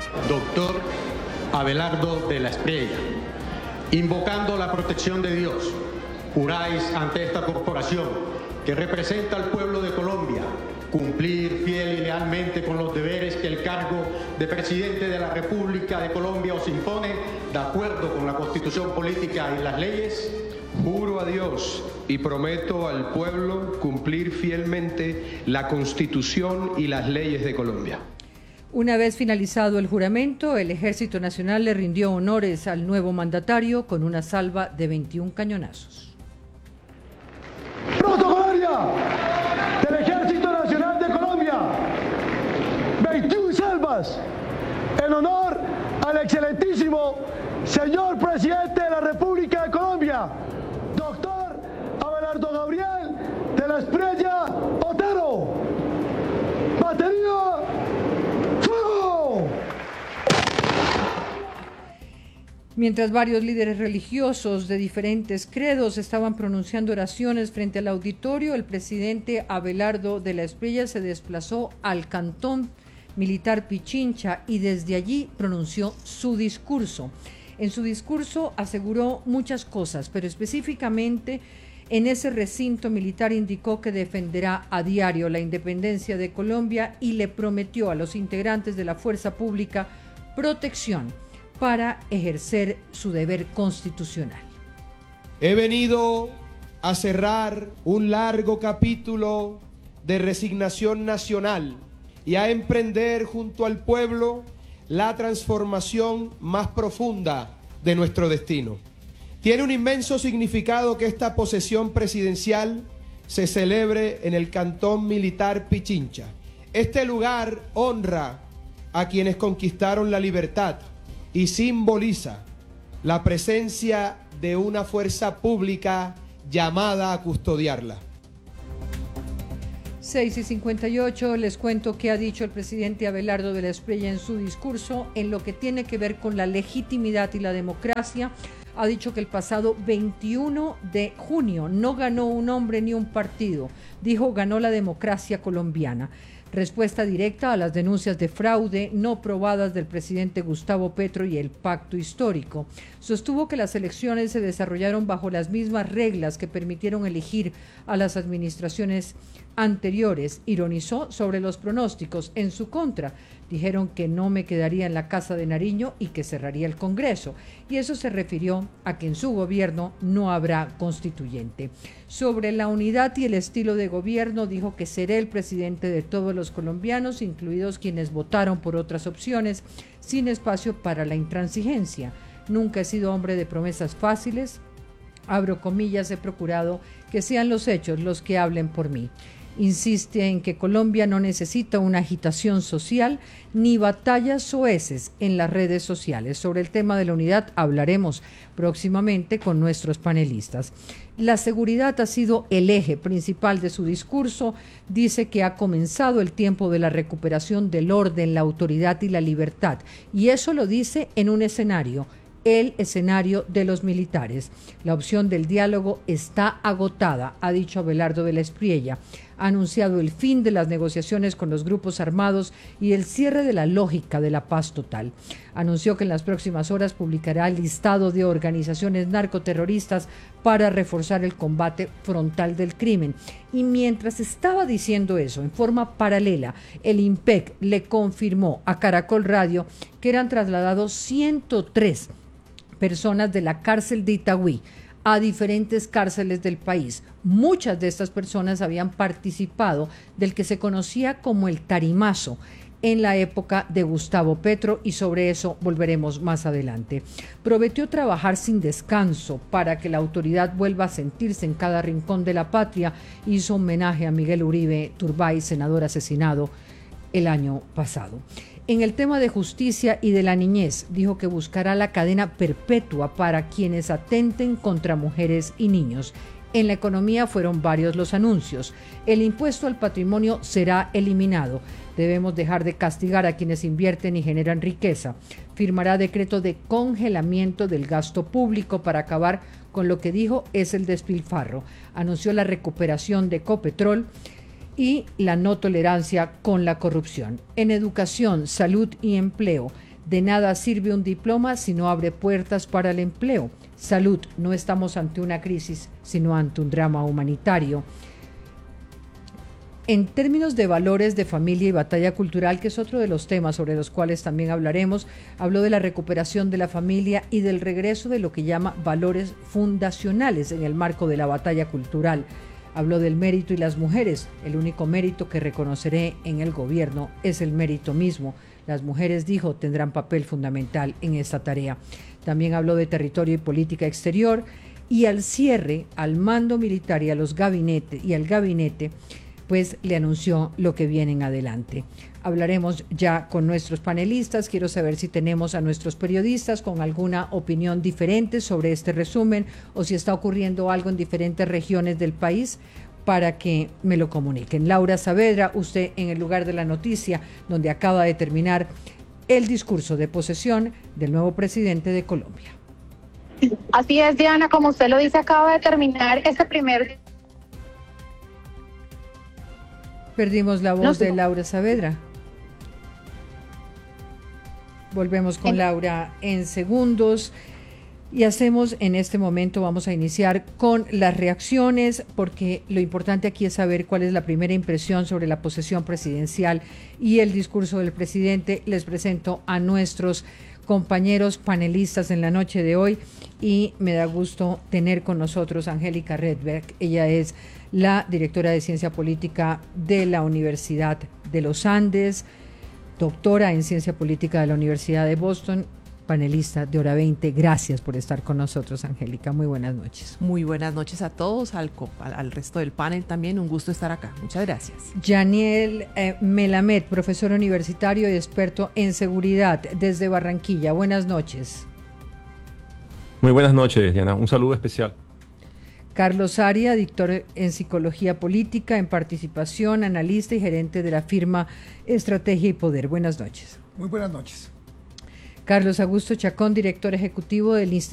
doctor Abelardo de la Espriella. Invocando la protección de Dios, juráis ante esta corporación que representa al pueblo de Colombia cumplir fiel y lealmente con los deberes que el cargo de presidente de la República de Colombia os impone, de acuerdo con la Constitución política y las leyes. Juro a Dios y prometo al pueblo cumplir fielmente la Constitución y las leyes de Colombia. Una vez finalizado el juramento, el Ejército Nacional le rindió honores al nuevo mandatario con una salva de 21 cañonazos. Protocolaria del Ejército Nacional de Colombia, 21 salvas en honor al excelentísimo señor presidente de la República de Colombia, doctor Abelardo Gabriel de la Espriella Otero. Batería, ¡fuego! Mientras varios líderes religiosos de diferentes credos estaban pronunciando oraciones frente al auditorio, el presidente Abelardo de la Espriella se desplazó al cantón militar Pichincha y desde allí pronunció su discurso. En su discurso aseguró muchas cosas, pero específicamente en ese recinto militar indicó que defenderá a diario la independencia de Colombia y le prometió a los integrantes de la fuerza pública protección para ejercer su deber constitucional. He venido a cerrar un largo capítulo de resignación nacional y a emprender junto al pueblo la transformación más profunda de nuestro destino. Tiene un inmenso significado que esta posesión presidencial se celebre en el cantón militar Pichincha. Este lugar honra a quienes conquistaron la libertad y simboliza la presencia de una fuerza pública llamada a custodiarla. 6:58, les cuento qué ha dicho el presidente Abelardo de la Espriella en su discurso en lo que tiene que ver con la legitimidad y la democracia. Ha dicho que el pasado 21 de junio no ganó un hombre ni un partido. Dijo, ganó la democracia colombiana. Respuesta directa a las denuncias de fraude no probadas del presidente Gustavo Petro y el pacto histórico. Sostuvo que las elecciones se desarrollaron bajo las mismas reglas que permitieron elegir a las administraciones anteriores. Ironizó sobre los pronósticos en su contra. Dijeron que no me quedaría en la Casa de Nariño y que cerraría el Congreso. Y eso se refirió a que en su gobierno no habrá constituyente. Sobre la unidad y el estilo de gobierno, dijo que seré el presidente de todos los colombianos, incluidos quienes votaron por otras opciones, sin espacio para la intransigencia. Nunca he sido hombre de promesas fáciles. Abro comillas, he procurado que sean los hechos los que hablen por mí. Insiste en que Colombia no necesita una agitación social ni batallas soeces en las redes sociales. Sobre el tema de la unidad hablaremos próximamente con nuestros panelistas. La seguridad ha sido el eje principal de su discurso. Dice que ha comenzado el tiempo de la recuperación del orden, la autoridad y la libertad. Y eso lo dice en un escenario, el escenario de los militares. La opción del diálogo está agotada, ha dicho Abelardo de la Espriella. Ha anunciado el fin de las negociaciones con los grupos armados y el cierre de la lógica de la paz total. Anunció que en las próximas horas publicará el listado de organizaciones narcoterroristas para reforzar el combate frontal del crimen. Y mientras estaba diciendo eso, en forma paralela, el IMPEC le confirmó a Caracol Radio que eran trasladados 103 personas de la cárcel de Itagüí a diferentes cárceles del país. Muchas de estas personas habían participado del que se conocía como el tarimazo en la época de Gustavo Petro y sobre eso volveremos más adelante. Prometió trabajar sin descanso para que la autoridad vuelva a sentirse en cada rincón de la patria. Hizo homenaje a Miguel Uribe Turbay, senador asesinado el año pasado. En el tema de justicia y de la niñez, dijo que buscará la cadena perpetua para quienes atenten contra mujeres y niños. En la economía fueron varios los anuncios. El impuesto al patrimonio será eliminado. Debemos dejar de castigar a quienes invierten y generan riqueza. Firmará decreto de congelamiento del gasto público para acabar con lo que dijo es el despilfarro. Anunció la recuperación de Ecopetrol y la no tolerancia con la corrupción. En educación, salud y empleo, De nada sirve un diploma si no abre puertas para el empleo. Salud, no estamos ante una crisis, sino ante un drama humanitario. En términos de valores de familia y batalla cultural, que es otro de los temas sobre los cuales también hablaremos, habló de la recuperación de la familia y del regreso de lo que llama valores fundacionales en el marco de la batalla cultural. Habló del mérito y las mujeres. El único mérito que reconoceré en el gobierno es el mérito mismo. Las mujeres, dijo, tendrán papel fundamental en esta tarea. También habló de territorio y política exterior y al cierre, al mando militar y al gabinete, pues le anunció lo que viene en adelante. Hablaremos ya con nuestros panelistas. Quiero saber si tenemos a nuestros periodistas con alguna opinión diferente sobre este resumen o si está ocurriendo algo en diferentes regiones del país para que me lo comuniquen. Laura Saavedra, usted en el lugar de la noticia, donde acaba de terminar el discurso de posesión del nuevo presidente de Colombia. Así es, Diana, como usted lo dice, acaba de terminar este primer... Perdimos la voz de Laura Saavedra. Volvemos con Laura en segundos y hacemos en este momento, vamos a iniciar con las reacciones, porque lo importante aquí es saber cuál es la primera impresión sobre la posesión presidencial y el discurso del presidente. Les presento a nuestros compañeros panelistas en la noche de hoy y me da gusto tener con nosotros a Angélica Redberg. Ella es la directora de Ciencia Política de la Universidad de los Andes, doctora en Ciencia Política de la Universidad de Boston, panelista de Hora 20. Gracias por estar con nosotros, Angélica. Muy buenas noches. Muy buenas noches a todos, al resto del panel también. Un gusto estar acá. Muchas gracias. Yaniel Melamed, profesor universitario y experto en seguridad desde Barranquilla. Buenas noches. Muy buenas noches, Diana. Un saludo especial. Carlos Aria, doctor en Psicología Política, en Participación, analista y gerente de la firma Estrategia y Poder. Buenas noches. Muy buenas noches. Carlos Augusto Chacón, director ejecutivo del Instituto